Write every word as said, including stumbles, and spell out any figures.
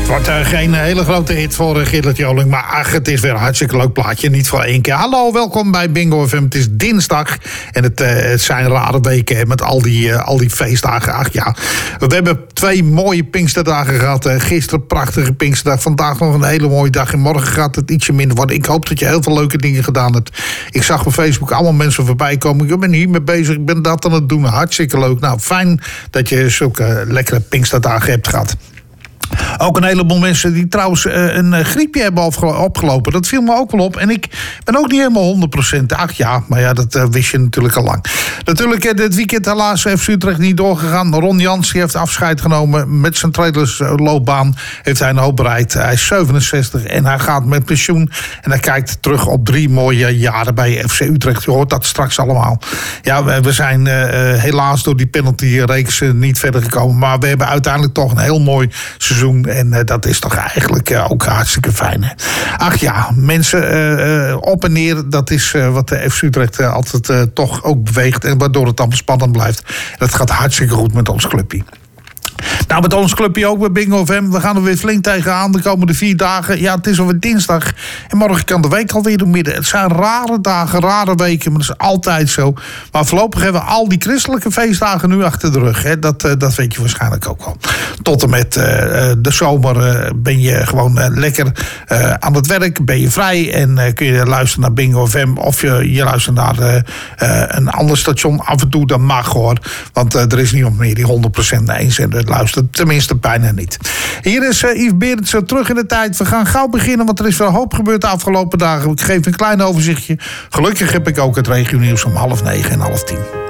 wordt uh, geen hele grote hit voor uh, Gerard Joling. Maar ach, het is weer een hartstikke leuk plaatje. Niet voor één keer. Hallo, welkom bij Bingo F M. Het is dinsdag. En het, uh, het zijn rare weken hè, met al die, uh, al die feestdagen. Ach ja, we hebben twee mooie Pinksterdagen gehad. Uh, gisteren prachtige Pinksterdag. Vandaag nog een hele mooie dag. En morgen gaat het ietsje minder worden. Ik hoop dat je heel veel leuke dingen gedaan hebt. Ik zag op Facebook allemaal mensen voorbij komen. Ik ben hiermee bezig. Ik ben dat aan het doen. Hartstikke leuk. Nou, fijn dat je zulke lekkere Pinksterdagen hebt gehad. Ook een heleboel mensen die trouwens uh, een uh, griepje hebben opgelopen. Dat viel me ook wel op. En ik ben ook niet helemaal honderd procent. Ach ja, maar ja, dat uh, wist je natuurlijk al lang. Natuurlijk uh, dit weekend helaas F C Utrecht niet doorgegaan. Ron Jans heeft afscheid genomen met zijn trailersloopbaan. Heeft hij een hoop bereikt. Hij is zevenenzestig en hij gaat met pensioen. En hij kijkt terug op drie mooie jaren bij F C Utrecht. Je hoort dat straks allemaal. Ja, we, we zijn uh, helaas door die penaltyreeks uh, niet verder gekomen. Maar we hebben uiteindelijk toch een heel mooi seizoen. En uh, dat is toch eigenlijk uh, ook hartstikke fijn. Hè? Ach ja, mensen uh, uh, op en neer. Dat is uh, wat de F C Utrecht uh, altijd uh, toch ook beweegt. En waardoor het allemaal spannend blijft. Dat gaat hartstikke goed met ons clubje. Nou, met ons clubje ook bij Bingo F M. We gaan er weer flink tegenaan de komende vier dagen. Ja, het is alweer dinsdag. En morgen kan de week alweer door midden. Het zijn rare dagen, rare weken. Maar dat is altijd zo. Maar voorlopig hebben we al die christelijke feestdagen nu achter de rug. Hè. Dat, uh, dat weet je waarschijnlijk ook wel. Tot en met uh, de zomer uh, ben je gewoon uh, lekker uh, aan het werk. Ben je vrij en uh, kun je luisteren naar Bingo F M. Of je, je luistert naar uh, uh, een ander station. Af en toe, dat mag hoor. Want uh, er is niemand meer die honderd procent eens en luistert. Tenminste, bijna niet. Hier is uh, Yves Berendsen terug in de tijd. We gaan gauw beginnen, want er is wel hoop gebeurd de afgelopen dagen. Ik geef een klein overzichtje. Gelukkig heb ik ook het regionieuws om half negen en half tien.